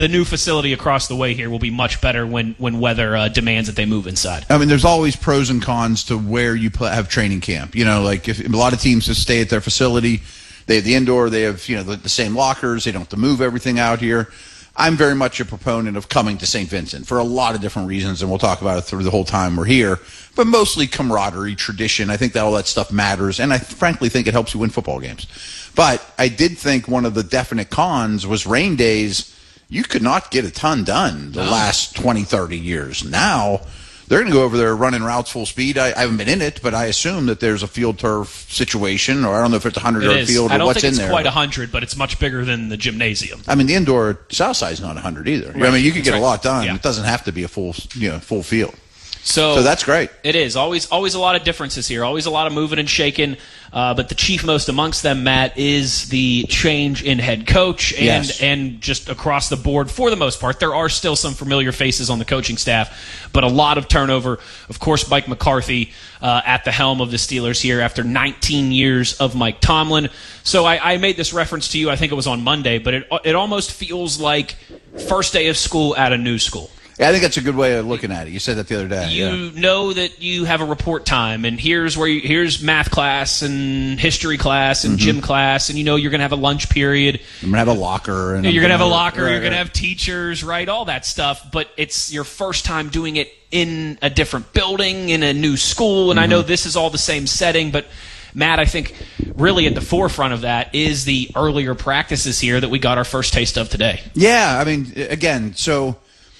the new facility across the way here will be much better when weather demands that they move inside. I mean, there's always pros and cons to where you have training camp. You know, like if a lot of teams just stay at their facility, they have the indoor, they have, you know, the same lockers, they don't have to move everything out here. I'm very much a proponent of coming to St. Vincent for a lot of different reasons, and we'll talk about it through the whole time we're here, but mostly camaraderie, tradition. I think that all that stuff matters, and I frankly think it helps you win football games. But I did think one of the definite cons was rain days. You could not get a ton done the last 20, 30 years. Now, they're going to go over there running routes full speed. I haven't been in it, but I assume that there's a field turf situation, or I don't know if it's a 100-yard field or what's in there. I don't think it's quite 100, but it's much bigger than the gymnasium. I mean, the indoor south side is not 100 either. Right. I mean, you could get a lot done. Yeah. It doesn't have to be a full field. So that's great. It is. Always a lot of differences here. Always a lot of moving and shaking. But the chief most amongst them, Matt, is the change in head coach and just across the board for the most part. There are still some familiar faces on the coaching staff, but a lot of turnover. Of course, Mike McCarthy at the helm of the Steelers here after 19 years of Mike Tomlin. So I made this reference to you, I think it was on Monday, but it almost feels like first day of school at a new school. Yeah, I think that's a good way of looking at it. You said that the other day. You know that you have a report time, and here's math class and history class and gym class, and you know you're going to have a lunch period. You're going to have a locker. You're going to have a locker. You're going to have teachers, right? All that stuff. But it's your first time doing it in a different building, in a new school, and I know this is all the same setting, but Matt, I think really at the forefront of that is the earlier practices here that we got our first taste of today. Yeah, I mean, again, so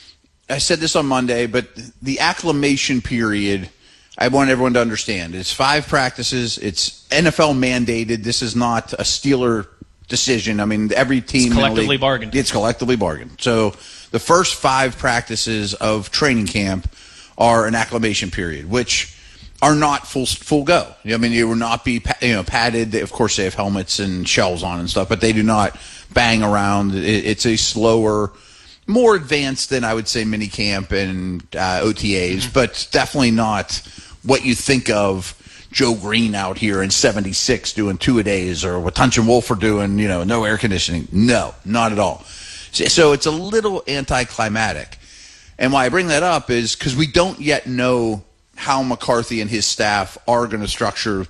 I said this on Monday, but the acclimation period, I want everyone to understand. It's 5 practices. It's NFL mandated. This is not a Steeler decision. I mean, every team it's collectively bargained. It's collectively bargained. So the first 5 practices of training camp are an acclimation period, which are not full go. I mean, you will not be padded. Of course, they have helmets and shells on and stuff, but they do not bang around. It's a slower, more advanced than I would say mini camp and OTAs, but definitely not what you think of Joe Green out here in 76 doing 2-a-days, or what Tunch and Wolf are doing, no air conditioning. No, not at all. So it's a little anticlimactic. And why I bring that up is because we don't yet know how McCarthy and his staff are going to structure,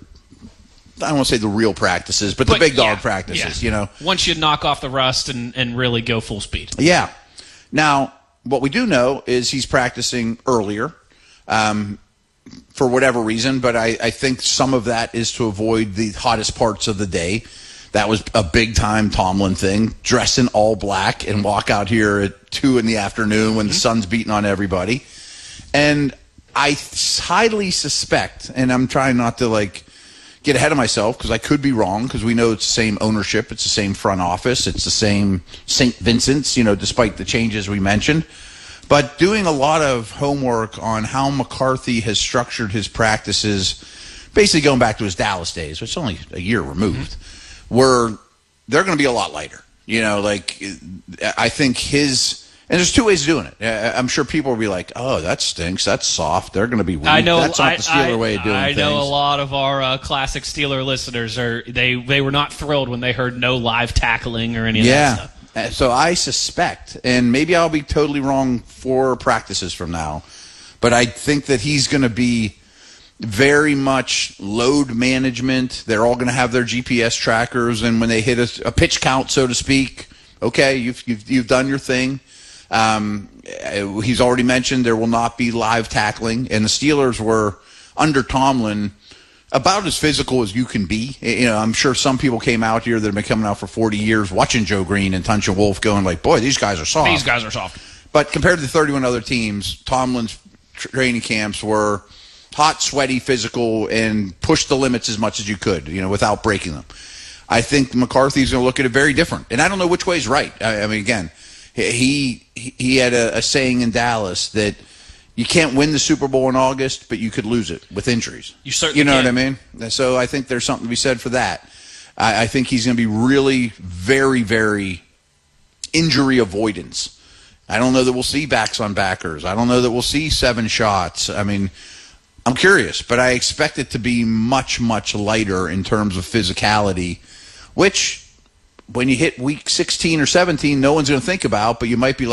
I don't want to say the real practices, but the big dog practices, Once you knock off the rust and really go full speed. Yeah. Now, what we do know is he's practicing earlier for whatever reason, but I think some of that is to avoid the hottest parts of the day. That was a big-time Tomlin thing, dress in all black and walk out here at 2 in the afternoon when the sun's beating on everybody. And I highly suspect, and I'm trying not to get ahead of myself because I could be wrong, because we know it's the same ownership, it's the same front office, it's the same St. Vincent's, despite the changes we mentioned. But doing a lot of homework on how McCarthy has structured his practices, basically going back to his Dallas days, which is only a year removed, where they're going to be a lot lighter. I think and there's 2 ways of doing it. I'm sure people will be like, "Oh, that stinks. That's soft. They're going to be weak. That's not the Steeler way of doing things." I know a lot of our classic Steeler listeners they were not thrilled when they heard no live tackling or any of that stuff. So I suspect, and maybe I'll be totally wrong 4 practices from now, but I think that he's going to be very much load management. They're all going to have their GPS trackers, and when they hit a pitch count, so to speak, okay, you've done your thing. He's already mentioned there will not be live tackling, and the Steelers were, under Tomlin, about as physical as you can be. I'm sure some people came out here that have been coming out for 40 years watching Joe Green and Tunch and Wolf going boy, these guys are soft. These guys are soft. But compared to the 31 other teams, Tomlin's training camps were hot, sweaty, physical, and push the limits as much as you could, without breaking them. I think McCarthy's going to look at it very different. And I don't know which way is right. I mean, again, he had a saying in Dallas that you can't win the Super Bowl in August, but you could lose it with injuries. You certainly can. What I mean? So I think there's something to be said for that. I think he's going to be really very, very injury avoidance. I don't know that we'll see backs on backers. I don't know that we'll see 7 shots. I mean, I'm curious, but I expect it to be much, much lighter in terms of physicality, which when you hit week 16 or 17, no one's going to think about, but you might be like,